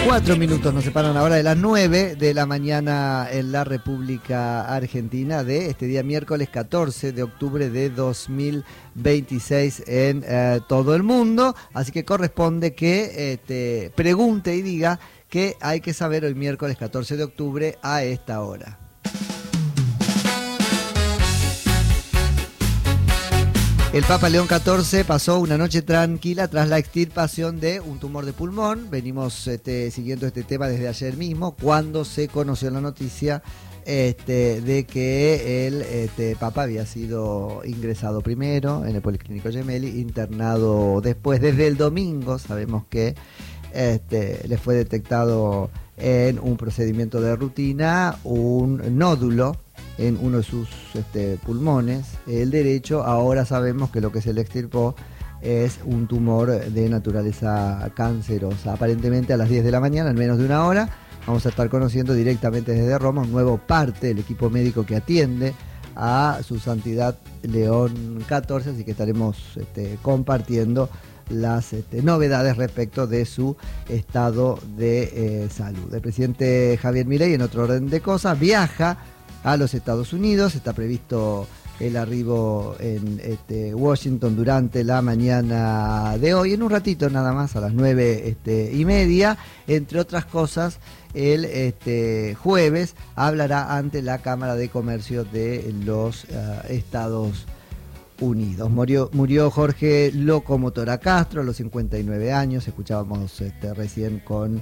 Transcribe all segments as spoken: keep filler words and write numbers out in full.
Cuatro minutos nos separan ahora de las nueve de la mañana en la República Argentina de este día miércoles catorce de octubre de dos mil veintiséis en eh, todo el mundo. Así que corresponde que eh, te pregunte y diga qué hay que saber hoy miércoles catorce de octubre a esta hora. El Papa León catorce pasó una noche tranquila tras la extirpación de un tumor de pulmón. Venimos este, siguiendo este tema desde ayer mismo, cuando se conoció la noticia este, de que el este, Papa había sido ingresado primero en el Policlínico Gemelli, internado después desde el domingo. Sabemos que este, le fue detectado en un procedimiento de rutina un nódulo en uno de sus este, pulmones, el derecho. Ahora sabemos que lo que se le extirpó es un tumor de naturaleza cancerosa. Aparentemente a las diez de la mañana, en menos de una hora, vamos a estar conociendo directamente desde Roma un nuevo parte del equipo médico que atiende a su santidad León catorce, así que estaremos este, compartiendo las este, novedades respecto de su estado de eh, salud. El presidente Javier Milei, en otro orden de cosas, viaja a los Estados Unidos. Está previsto el arribo en este, Washington durante la mañana de hoy, en un ratito nada más, a las nueve este, y media. Entre otras cosas, el este, jueves hablará ante la Cámara de Comercio de los uh, Estados Unidos. Murió, murió Jorge Locomotora Castro a los cincuenta y nueve años. Escuchábamos este, recién con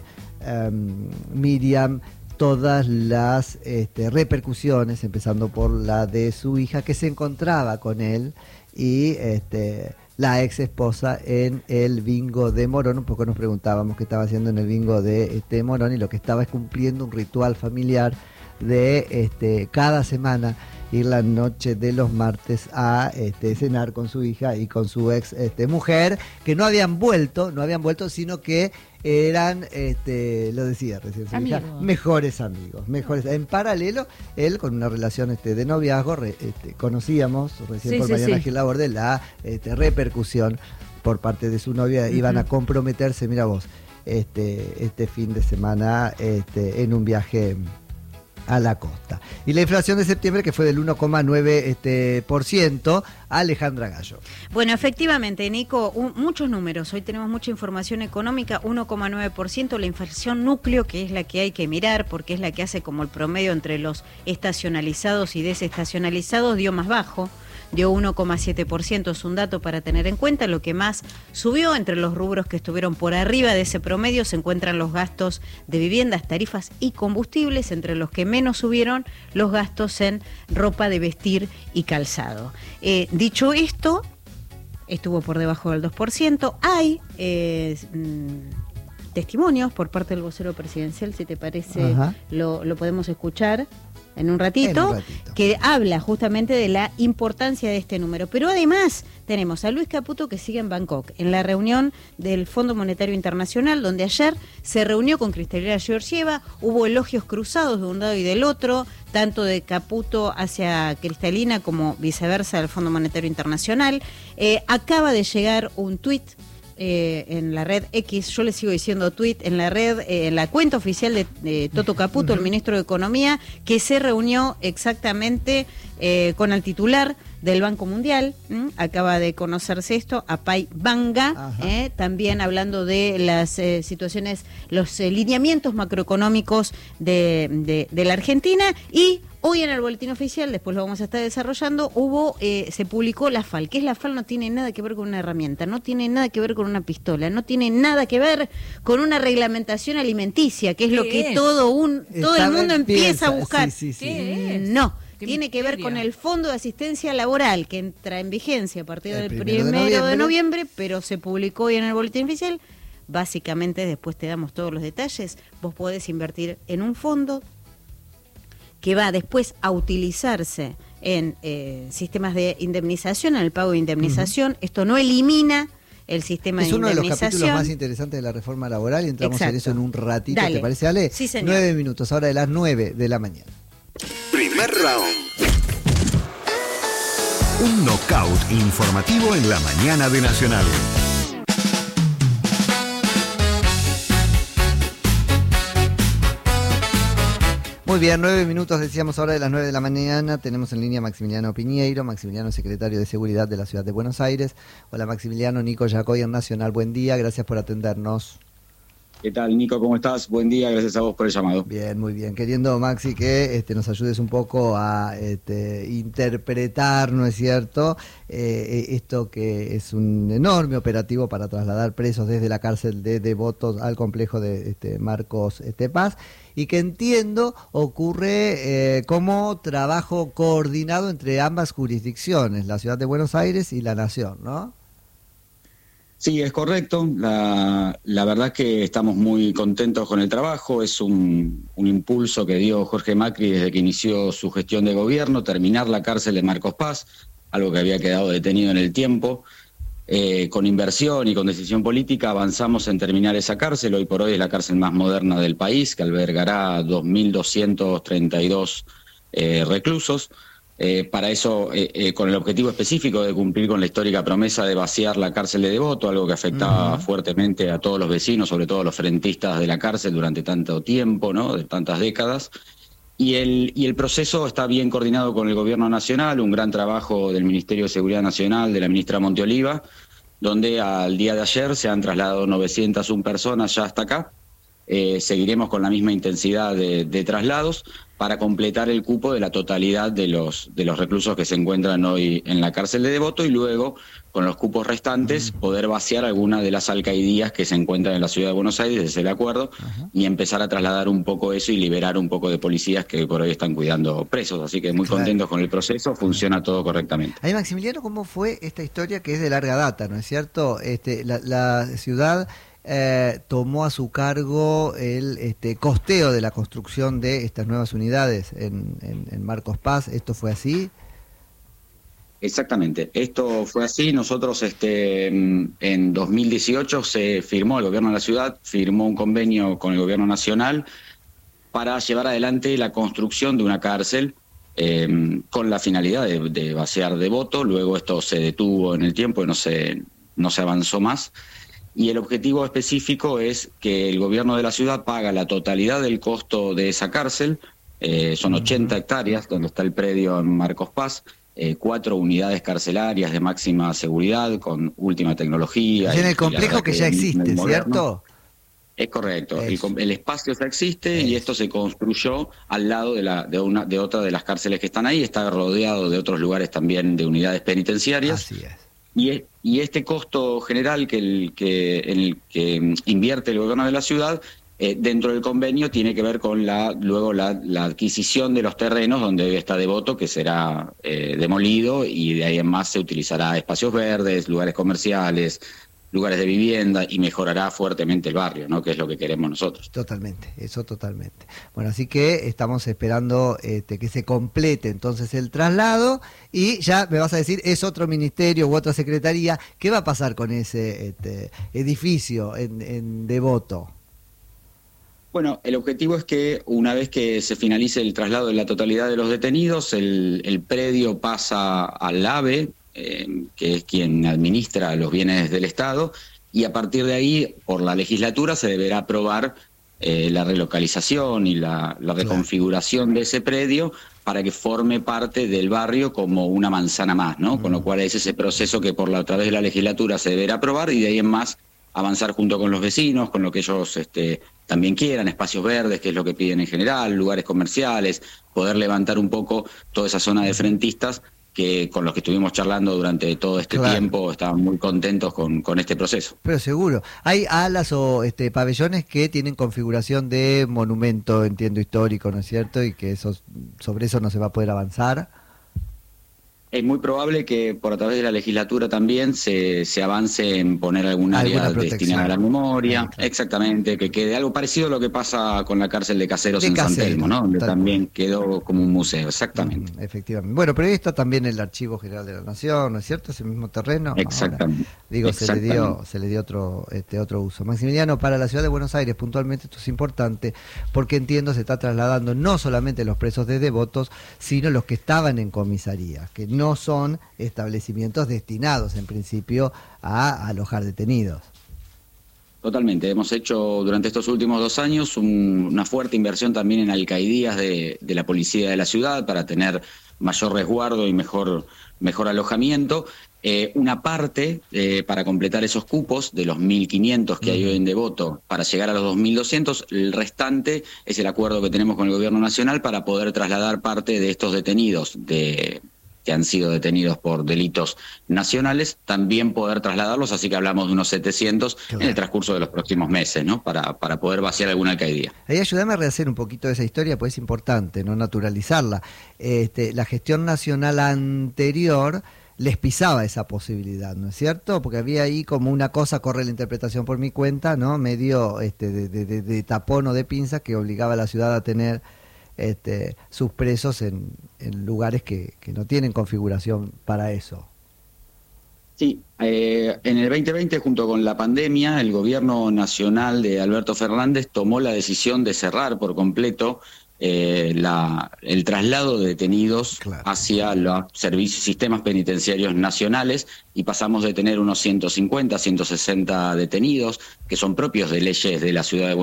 um, Miriam todas las este, repercusiones, empezando por la de su hija, que se encontraba con él, y este, la ex esposa en el bingo de Morón. Un poco nos preguntábamos qué estaba haciendo en el bingo de este, Morón, y lo que estaba es cumpliendo un ritual familiar de este, cada semana ir la noche de los martes a este, cenar con su hija y con su ex este, mujer, que no habían vuelto, no habían vuelto, sino que eran, este, lo decía recién su hija, mejores amigos, mejores. En paralelo, él con una relación este, de noviazgo, re, este, conocíamos recién sí, por sí, Mariana sí. Gil Laborde la este, repercusión por parte de su novia. Uh-huh. Iban a comprometerse, mira vos, este, este fin de semana este, en un viaje a la costa. Y la inflación de septiembre, que fue del uno coma nueve este, por ciento, Alejandra Gallo. Bueno, efectivamente, Nico, un, muchos números. Hoy tenemos mucha información económica. Uno coma nueve por ciento, la inflación núcleo, que es la que hay que mirar, porque es la que hace como el promedio entre los estacionalizados y desestacionalizados, dio más bajo. Dio uno coma siete por ciento, es un dato para tener en cuenta. Lo que más subió entre los rubros que estuvieron por arriba de ese promedio se encuentran los gastos de viviendas, tarifas y combustibles. Entre los que menos subieron, los gastos en ropa de vestir y calzado. Eh, dicho esto, estuvo por debajo del dos por ciento. Hay eh, mmm, testimonios por parte del vocero presidencial, si te parece, lo, lo podemos escuchar en un ratito, en un ratito, que habla justamente de la importancia de este número. Pero además tenemos a Luis Caputo, que sigue en Bangkok, en la reunión del Fondo Monetario Internacional, donde ayer se reunió con Kristalina Georgieva. Hubo elogios cruzados de un lado y del otro, tanto de Caputo hacia Kristalina como viceversa del Fondo Monetario Internacional. Eh, acaba de llegar un tuit Eh, en la red X, yo le sigo diciendo tweet, en la red, eh, en la cuenta oficial de, de Toto Caputo, el ministro de Economía, que se reunió exactamente eh, con el titular del Banco Mundial. ¿m? Acaba de conocerse esto, Apay Banga, eh, también hablando de las eh, situaciones, los eh, lineamientos macroeconómicos de, de, de la Argentina. Y hoy en el boletín oficial, después lo vamos a estar desarrollando, hubo, eh, se publicó la F A L. ¿Qué es la F A L? No tiene nada que ver con una herramienta, no tiene nada que ver con una pistola, no tiene nada que ver con una reglamentación alimenticia, que es lo que es? todo un todo Está el mundo empieza a buscar. Sí, sí, sí. ¿Qué es? No. Tiene que ver con el Fondo de Asistencia Laboral, que entra en vigencia a partir del primero de noviembre. de noviembre, pero se publicó hoy en el boletín oficial. Básicamente, después te damos todos los detalles. Vos podés invertir en un fondo que va después a utilizarse en eh, sistemas de indemnización, en el pago de indemnización. Uh-huh. Esto no elimina el sistema de indemnización. Es uno de los capítulos más interesantes de la reforma laboral, y entramos Exacto. en eso en un ratito. Dale. ¿Te parece, Ale? Sí, señor. Nueve minutos, ahora de las nueve de la mañana. Primer round. Un knockout informativo en la mañana de Nacional. Muy bien, nueve minutos, decíamos ahora de las nueve de la mañana. Tenemos en línea a Maximiliano Piñeiro. Maximiliano, secretario de Seguridad de la Ciudad de Buenos Aires. Hola Maximiliano, Nico Yacoy en Nacional. Buen día, gracias por atendernos. ¿Qué tal, Nico? ¿Cómo estás? Buen día, gracias a vos por el llamado. Bien, muy bien. Queriendo, Maxi, que este, nos ayudes un poco a este, interpretar, ¿no es cierto?, eh, esto que es un enorme operativo para trasladar presos desde la cárcel de Devotos al complejo de este, Marcos este, Paz, y que entiendo ocurre eh, como trabajo coordinado entre ambas jurisdicciones, la Ciudad de Buenos Aires y la Nación, ¿no? Sí, es correcto. La, la verdad que estamos muy contentos con el trabajo. Es un, un impulso que dio Jorge Macri desde que inició su gestión de gobierno, terminar la cárcel de Marcos Paz, algo que había quedado detenido en el tiempo. Eh, con inversión y con decisión política avanzamos en terminar esa cárcel. Hoy por hoy es la cárcel más moderna del país, que albergará dos mil doscientos treinta y dos eh, reclusos. Eh, para eso, eh, eh, con el objetivo específico de cumplir con la histórica promesa de vaciar la cárcel de Devoto, algo que afectaba uh-huh. fuertemente a todos los vecinos, sobre todo a los frentistas de la cárcel durante tanto tiempo, ¿no?, de tantas décadas. Y el, y el proceso está bien coordinado con el Gobierno Nacional, un gran trabajo del Ministerio de Seguridad Nacional, de la ministra Monteoliva, donde al día de ayer se han trasladado novecientas una personas ya hasta acá. Eh, seguiremos con la misma intensidad de, de traslados para completar el cupo de la totalidad de los de los reclusos que se encuentran hoy en la cárcel de Devoto, y luego, con los cupos restantes, uh-huh. poder vaciar algunas de las alcaidías que se encuentran en la Ciudad de Buenos Aires, desde el acuerdo, uh-huh. y empezar a trasladar un poco eso y liberar un poco de policías que por hoy están cuidando presos. Así que muy claro. contentos con el proceso, funciona todo correctamente. Ahí, Maximiliano, ¿cómo fue esta historia que es de larga data, no es cierto? Este, la, la ciudad... Eh, tomó a su cargo el este, costeo de la construcción de estas nuevas unidades en, en, en Marcos Paz. ¿Esto fue así? Exactamente, esto fue así. Nosotros este, en dos mil dieciocho se firmó, el gobierno de la ciudad firmó un convenio con el gobierno nacional para llevar adelante la construcción de una cárcel eh, con la finalidad de, de vaciar Devoto. Luego esto se detuvo en el tiempo y no se, no se avanzó más. Y el objetivo específico es que el gobierno de la ciudad paga la totalidad del costo de esa cárcel, eh, son ochenta hectáreas donde está el predio en Marcos Paz, eh, cuatro unidades carcelarias de máxima seguridad con última tecnología. Y en el complejo que, que ya existe, ¿cierto? Es correcto, el, el espacio ya existe es. Y esto se construyó al lado de, la, de, una, de otra de las cárceles que están ahí, está rodeado de otros lugares también de unidades penitenciarias. Así es. Y, y este costo general que el que, en el que invierte el gobierno de la ciudad, eh, dentro del convenio, tiene que ver con la luego la, la adquisición de los terrenos donde hoy está Devoto, que será eh, demolido, y de ahí en más se utilizará espacios verdes, lugares comerciales, lugares de vivienda, y mejorará fuertemente el barrio, ¿no?, que es lo que queremos nosotros. Totalmente, eso totalmente. Bueno, así que estamos esperando este, que se complete entonces el traslado, y ya me vas a decir, es otro ministerio u otra secretaría. ¿Qué va a pasar con ese este, edificio en, en Devoto? Bueno, el objetivo es que una vez que se finalice el traslado de la totalidad de los detenidos, el, el predio pasa al AVE, Eh, que es quien administra los bienes del Estado, y a partir de ahí, por la legislatura, se deberá aprobar eh, la relocalización y la, la reconfiguración de ese predio para que forme parte del barrio como una manzana más, ¿no? Mm. Con lo cual es ese proceso que por la, a través de la legislatura se deberá aprobar, y de ahí en más avanzar junto con los vecinos, con lo que ellos este, también quieran, espacios verdes, que es lo que piden en general, lugares comerciales, poder levantar un poco toda esa zona de frentistas, que con los que estuvimos charlando durante todo este claro. tiempo estaban muy contentos con, con este proceso. Pero seguro. Hay alas o este, pabellones que tienen configuración de monumento, entiendo, histórico, ¿no es cierto? Y que eso, sobre eso no se va a poder avanzar. Es muy probable que por a través de la legislatura también se, se avance en poner algún área destinada a la memoria, ah, claro. exactamente, que quede algo parecido a lo que pasa con la cárcel de Caseros de en Casero, San Telmo, ¿no? Donde también quedó como un museo, exactamente. Mm, efectivamente. Bueno, pero ahí está también el Archivo General de la Nación, ¿no es cierto? Ese mismo terreno. Exactamente. Ahora, digo, exactamente. se le dio, se le dio otro, este, otro uso. Maximiliano, para la Ciudad de Buenos Aires puntualmente esto es importante, porque entiendo se está trasladando no solamente los presos de Devotos, sino los que estaban en comisaría, que no son establecimientos destinados en principio a alojar detenidos. Totalmente. Hemos hecho durante estos últimos dos años un, una fuerte inversión también en alcaidías de, de la policía de la ciudad para tener mayor resguardo y mejor, mejor alojamiento. Eh, una parte eh, para completar esos cupos de los mil quinientos que hay hoy en Devoto para llegar a los dos mil doscientos, el restante es el acuerdo que tenemos con el gobierno nacional para poder trasladar parte de estos detenidos de que han sido detenidos por delitos nacionales, también poder trasladarlos, así que hablamos de unos setecientos claro. en el transcurso de los próximos meses, ¿no? Para, para poder vaciar alguna alcaidía. Ahí ayúdame a rehacer un poquito de esa historia, pues es importante, no naturalizarla. Este, la gestión nacional anterior les pisaba esa posibilidad, ¿no es cierto? Porque había ahí como una cosa, corre la interpretación por mi cuenta, ¿no? Medio este, de, de, de, de tapón o de pinza que obligaba a la ciudad a tener Este, sus presos en, en lugares que, que no tienen configuración para eso. Sí, eh, en el veinte veinte, junto con la pandemia, el gobierno nacional de Alberto Fernández tomó la decisión de cerrar por completo eh, la, el traslado de detenidos claro. hacia los servicios, sistemas penitenciarios nacionales, y pasamos de tener unos ciento cincuenta, ciento sesenta detenidos, que son propios de leyes de la ciudad de Buenos Aires,